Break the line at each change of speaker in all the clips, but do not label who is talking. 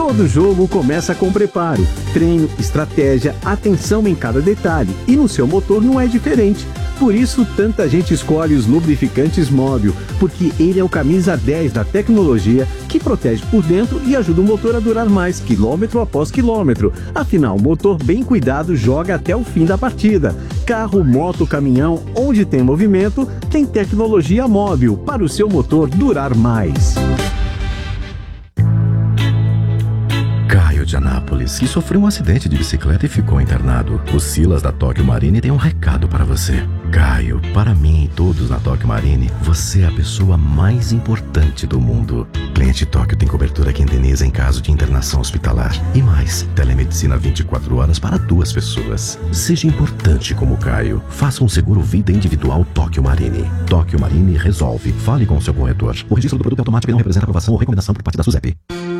Todo jogo começa com preparo, treino, estratégia, atenção em cada detalhe, e no seu motor não é diferente. Por isso, tanta gente escolhe os lubrificantes Móbil, porque ele é o camisa 10 da tecnologia que protege por dentro e ajuda o motor a durar mais, quilômetro após quilômetro. Afinal, motor bem cuidado joga até o fim da partida. Carro, moto, caminhão, onde tem movimento, tem tecnologia Móbil para o seu motor durar mais.
Caio de Anápolis, que sofreu um acidente de bicicleta e ficou internado. O Silas da Tóquio Marine tem um recado para você. Caio, para mim e todos na Tóquio Marine, você é a pessoa mais importante do mundo. Cliente Tóquio tem cobertura que indeniza em caso de internação hospitalar. E mais, telemedicina 24 horas para 2 pessoas. Seja importante como Caio. Faça um seguro vida individual Tóquio Marine. Tóquio Marine resolve. Fale com o seu corretor. O registro do produto é automático e não representa aprovação ou recomendação por parte da SUSEP.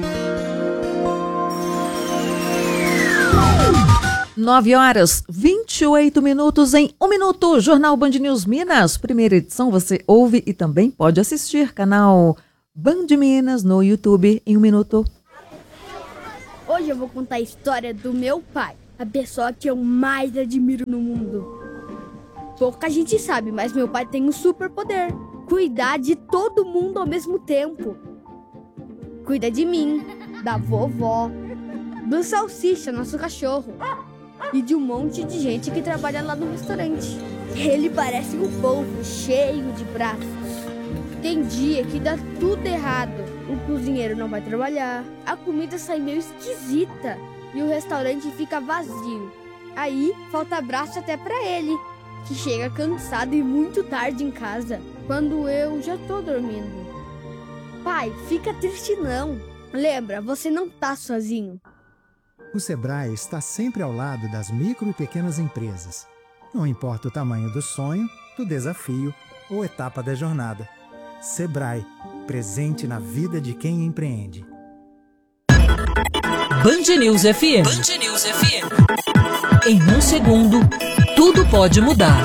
9h28 em 1 minuto. Jornal Band News Minas, primeira edição, você ouve e também pode assistir. Canal Band Minas no YouTube em 1 minuto.
Hoje eu vou contar a história do meu pai, a pessoa que eu mais admiro no mundo. Pouca gente sabe, mas meu pai tem um superpoder: cuidar de todo mundo ao mesmo tempo. Cuida de mim, da vovó, do Salsicha, nosso cachorro, e de um monte de gente que trabalha lá no restaurante. Ele parece um polvo cheio de braços. Tem dia que dá tudo errado. O cozinheiro não vai trabalhar, a comida sai meio esquisita e o restaurante fica vazio. Aí falta braço até pra ele, que chega cansado e muito tarde em casa, quando eu já tô dormindo. Pai, fica triste não. Lembra, você não tá sozinho.
O Sebrae está sempre ao lado das micro e pequenas empresas. Não importa o tamanho do sonho, do desafio ou etapa da jornada. Sebrae, presente na vida de quem empreende.
Band News FM. Band News FM. Em 1 segundo, tudo pode mudar.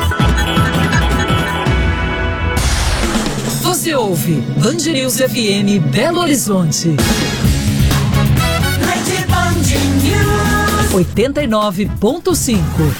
Você ouve Band News FM Belo Horizonte. 89.5.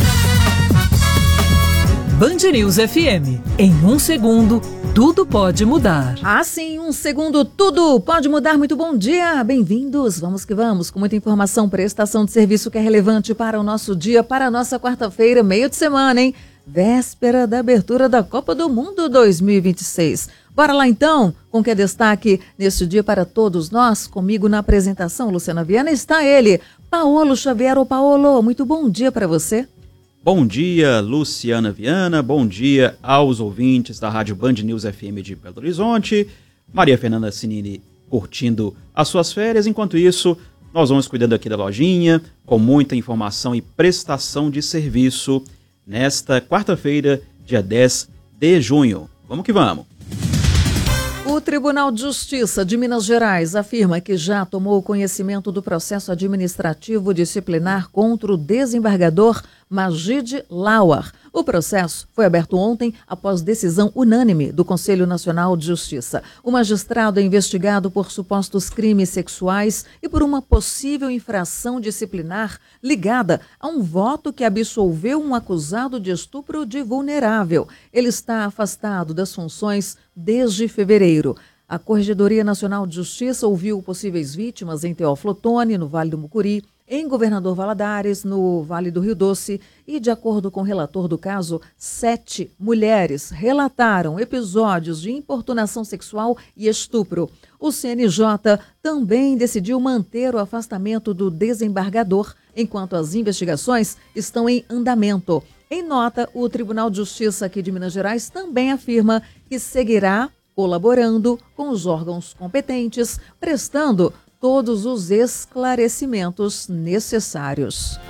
Band News FM. Em 1 segundo, tudo pode mudar.
Ah, sim, 1 segundo, tudo pode mudar. Muito bom dia, bem-vindos. Vamos que vamos, com muita informação, prestação de serviço que é relevante para o nosso dia, para a nossa quarta-feira, meio de semana, hein? Véspera da abertura da Copa do Mundo 2026. Bora lá então, com que é destaque neste dia para todos nós. Comigo na apresentação, Luciana Viana, está ele, Paolo Xavier. Ô Paolo, muito bom dia para você.
Bom dia, Luciana Viana, bom dia aos ouvintes da Rádio Band News FM de Belo Horizonte. Maria Fernanda Sinini curtindo as suas férias. Enquanto isso, nós vamos cuidando aqui da lojinha, com muita informação e prestação de serviço nesta quarta-feira, dia 10 de junho. Vamos que vamos.
O Tribunal de Justiça de Minas Gerais afirma que já tomou conhecimento do processo administrativo disciplinar contra o desembargador Majid Lauer. O processo foi aberto ontem após decisão unânime do Conselho Nacional de Justiça. O magistrado é investigado por supostos crimes sexuais e por uma possível infração disciplinar ligada a um voto que absolveu um acusado de estupro de vulnerável. Ele está afastado das funções desde fevereiro. A Corregedoria Nacional de Justiça ouviu possíveis vítimas em Teófilo Otoni, no Vale do Mucuri, em Governador Valadares, no Vale do Rio Doce, e, de acordo com o relator do caso, 7 mulheres relataram episódios de importunação sexual e estupro. O CNJ também decidiu manter o afastamento do desembargador, enquanto as investigações estão em andamento. Em nota, o Tribunal de Justiça aqui de Minas Gerais também afirma que seguirá colaborando com os órgãos competentes, prestando todos os esclarecimentos necessários.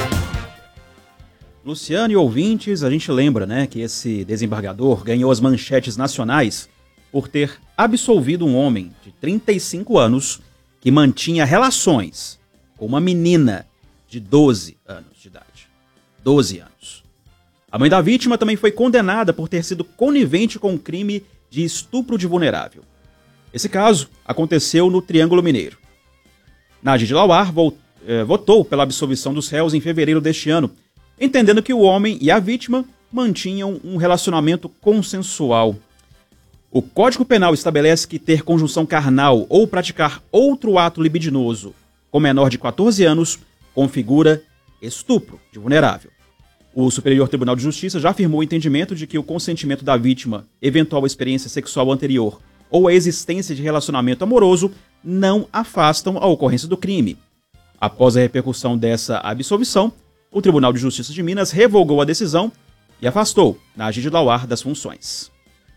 Luciano e ouvintes, a gente lembra, né, que esse desembargador ganhou as manchetes nacionais por ter absolvido um homem de 35 anos que mantinha relações com uma menina de 12 anos de idade. 12 anos. A mãe da vítima também foi condenada por ter sido conivente com o crime de estupro de vulnerável. Esse caso aconteceu no Triângulo Mineiro. Najid Lawar votou pela absolvição dos réus em fevereiro deste ano, entendendo que o homem e a vítima mantinham um relacionamento consensual. O Código Penal estabelece que ter conjunção carnal ou praticar outro ato libidinoso com menor de 14 anos configura estupro de vulnerável. O Superior Tribunal de Justiça já afirmou o entendimento de que o consentimento da vítima, eventual experiência sexual anterior ou a existência de relacionamento amoroso não afastam a ocorrência do crime. Após a repercussão dessa absolvição, o Tribunal de Justiça de Minas revogou a decisão e afastou Najid Lawar das funções.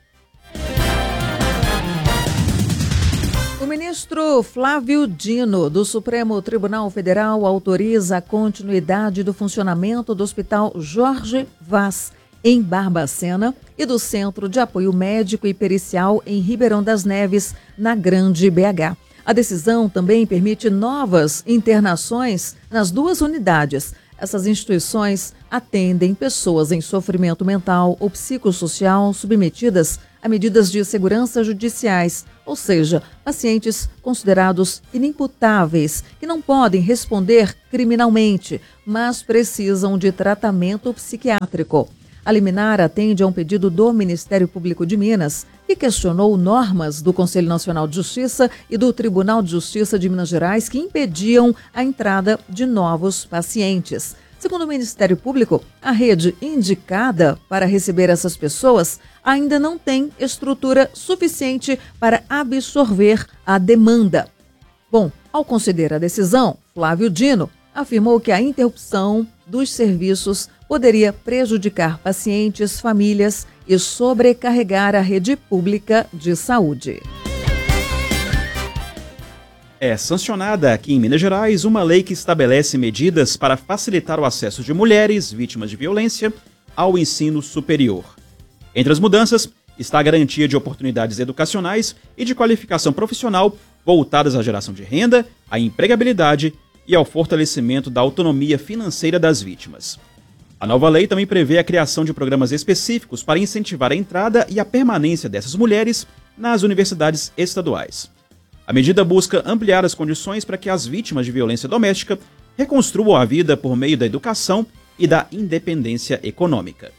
O ministro Flávio Dino, do Supremo Tribunal Federal, autoriza a continuidade do funcionamento do Hospital Jorge Vaz, em Barbacena, e do Centro de Apoio Médico e Pericial em Ribeirão das Neves, na Grande BH. A decisão também permite novas internações nas duas unidades. Essas instituições atendem pessoas em sofrimento mental ou psicossocial submetidas a medidas de segurança judiciais, ou seja, pacientes considerados inimputáveis, que não podem responder criminalmente, mas precisam de tratamento psiquiátrico. A liminar atende a um pedido do Ministério Público de Minas, que questionou normas do Conselho Nacional de Justiça e do Tribunal de Justiça de Minas Gerais que impediam a entrada de novos pacientes. Segundo o Ministério Público, a rede indicada para receber essas pessoas ainda não tem estrutura suficiente para absorver a demanda. Bom, ao considerar a decisão, Flávio Dino afirmou que a interrupção dos serviços poderia prejudicar pacientes, famílias e sobrecarregar a rede pública de saúde.
É sancionada aqui em Minas Gerais uma lei que estabelece medidas para facilitar o acesso de mulheres vítimas de violência ao ensino superior. Entre as mudanças está a garantia de oportunidades educacionais e de qualificação profissional voltadas à geração de renda, à empregabilidade e ao fortalecimento da autonomia financeira das vítimas. A nova lei também prevê a criação de programas específicos para incentivar a entrada e a permanência dessas mulheres nas universidades estaduais. A medida busca ampliar as condições para que as vítimas de violência doméstica reconstruam a vida por meio da educação e da independência econômica.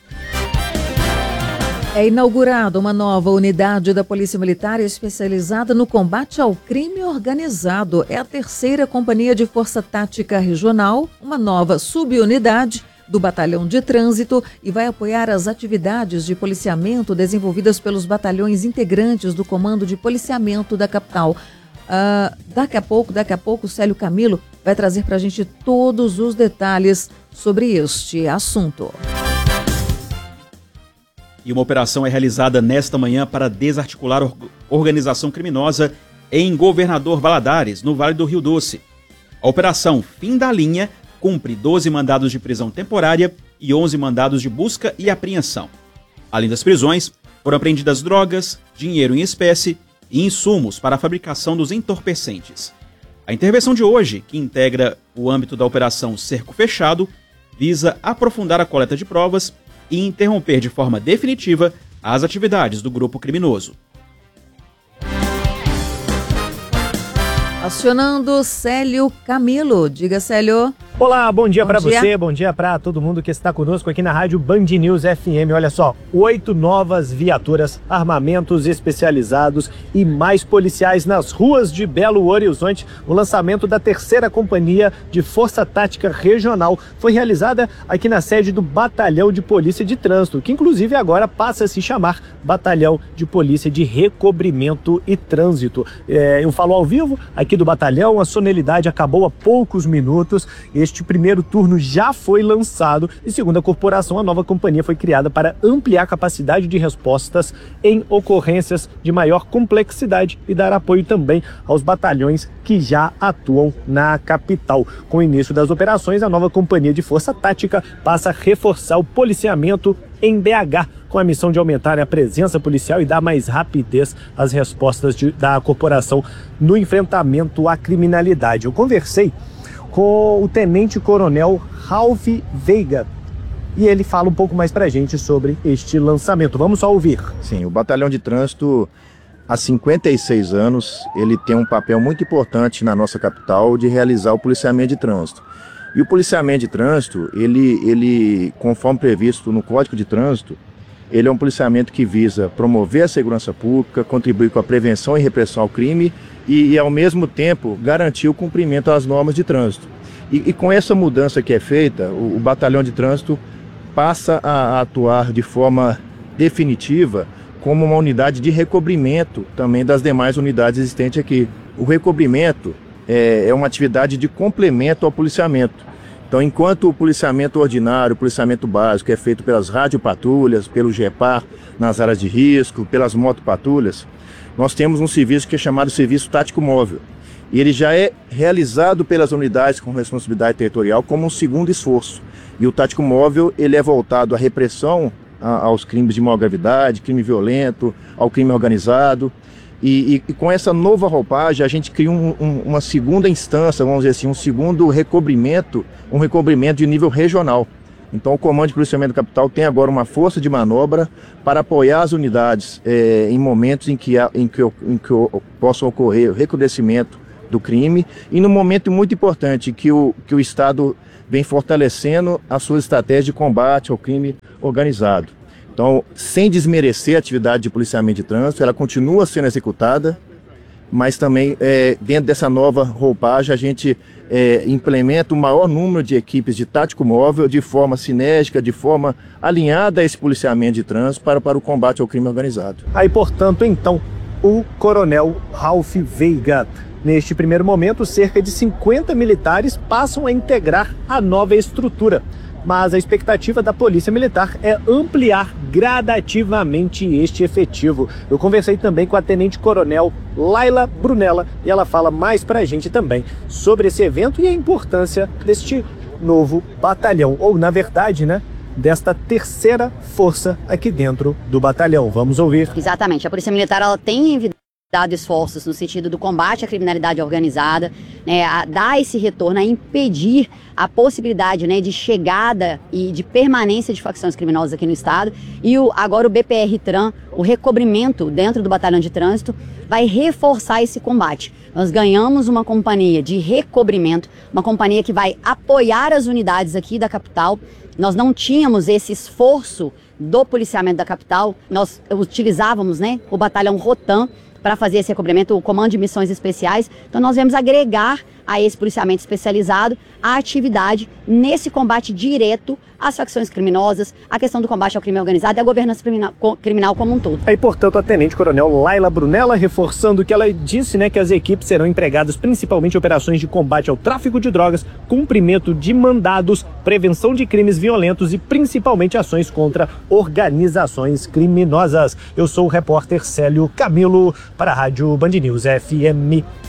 É inaugurada uma nova unidade da Polícia Militar especializada no combate ao crime organizado. É a 3ª Companhia de Força Tática Regional, uma nova subunidade do Batalhão de Trânsito, e vai apoiar as atividades de policiamento desenvolvidas pelos batalhões integrantes do Comando de Policiamento da capital. Daqui a pouco, o Célio Camilo vai trazer para a gente todos os detalhes sobre este assunto.
E uma operação é realizada nesta manhã para desarticular organização criminosa em Governador Valadares, no Vale do Rio Doce. A operação Fim da Linha cumpre 12 mandados de prisão temporária e 11 mandados de busca e apreensão. Além das prisões, foram apreendidas drogas, dinheiro em espécie e insumos para a fabricação dos entorpecentes. A intervenção de hoje, que integra o âmbito da Operação Cerco Fechado, visa aprofundar a coleta de provas e interromper de forma definitiva as atividades do grupo criminoso.
Acionando Célio Camilo. Diga, Célio.
Olá, bom dia para você, bom dia para todo mundo que está conosco aqui na Rádio Band News FM. Olha só, 8 novas viaturas, armamentos especializados e mais policiais nas ruas de Belo Horizonte. O lançamento da 3ª Companhia de Força Tática Regional foi realizada aqui na sede do Batalhão de Polícia de Trânsito, que inclusive agora passa a se chamar Batalhão de Polícia de Recobrimento e Trânsito. Eu falo ao vivo aqui do batalhão, a solenidade acabou há poucos minutos. Este primeiro turno já foi lançado e, segundo a corporação, a nova companhia foi criada para ampliar a capacidade de respostas em ocorrências de maior complexidade e dar apoio também aos batalhões que já atuam na capital. Com o início das operações, a nova companhia de força tática passa a reforçar o policiamento em BH, com a missão de aumentar a presença policial e dar mais rapidez às respostas da corporação no enfrentamento à criminalidade. Eu conversei com o tenente-coronel Ralph Veiga e ele fala um pouco mais pra gente sobre este lançamento. Vamos só ouvir.
Sim, o Batalhão de Trânsito há 56 anos, ele tem um papel muito importante na nossa capital de realizar o policiamento de trânsito. E o policiamento de trânsito, ele, conforme previsto no Código de Trânsito, ele é um policiamento que visa promover a segurança pública, contribuir com a prevenção e repressão ao crime e ao mesmo tempo, garantir o cumprimento às normas de trânsito. E com essa mudança que é feita, o Batalhão de Trânsito passa a atuar de forma definitiva como uma unidade de recobrimento também das demais unidades existentes aqui. O recobrimento é uma atividade de complemento ao policiamento. Então, enquanto o policiamento ordinário, o policiamento básico é feito pelas radiopatrulhas, pelo GEPAR nas áreas de risco, pelas motopatrulhas, nós temos um serviço que é chamado Serviço Tático Móvel. E ele já é realizado pelas unidades com responsabilidade territorial como um segundo esforço. E o Tático Móvel, ele é voltado à repressão aos crimes de maior gravidade, crime violento, ao crime organizado. E com essa nova roupagem, a gente cria uma segunda instância, vamos dizer assim, um segundo recobrimento, um recobrimento de nível regional. Então o Comando de Policiamento da Capital tem agora uma força de manobra para apoiar as unidades em momentos em que possa ocorrer o recrudescimento do crime e num momento muito importante que o Estado vem fortalecendo a sua estratégia de combate ao crime organizado. Então, sem desmerecer a atividade de policiamento de trânsito, ela continua sendo executada, mas também dentro dessa nova roupagem a gente implementa o maior número de equipes de tático móvel de forma sinérgica, de forma alinhada a esse policiamento de trânsito para o combate ao crime organizado.
Aí, portanto, então, o Coronel Ralph Veiga. Neste primeiro momento, cerca de 50 militares passam a integrar a nova estrutura. Mas a expectativa da Polícia Militar é ampliar gradativamente este efetivo. Eu conversei também com a Tenente-Coronel Laila Brunella e ela fala mais pra gente também sobre esse evento e a importância deste novo batalhão, ou na verdade, né, desta terceira força aqui dentro do batalhão. Vamos ouvir.
Exatamente, a Polícia Militar ela tem dado esforços no sentido do combate à criminalidade organizada, né, a dar esse retorno, a impedir a possibilidade, né, de chegada e de permanência de facções criminosas aqui no estado. E agora o BPR-TRAN, o recobrimento dentro do Batalhão de Trânsito, vai reforçar esse combate. Nós ganhamos uma companhia de recobrimento, uma companhia que vai apoiar as unidades aqui da capital. Nós não tínhamos esse esforço do policiamento da capital, nós utilizávamos, né, o Batalhão Rotan para fazer esse recobrimento, o Comando de Missões Especiais. Então nós viemos agregar a esse policiamento especializado a atividade nesse combate direto às facções criminosas, a questão do combate ao crime organizado e a governança criminal como um todo.
Aí, portanto, a Tenente-Coronel Laila Brunella reforçando que ela disse, né, que as equipes serão empregadas principalmente em operações de combate ao tráfico de drogas, cumprimento de mandados, prevenção de crimes violentos e principalmente ações contra organizações criminosas. Eu sou o repórter Célio Camilo para a Rádio Band News FM.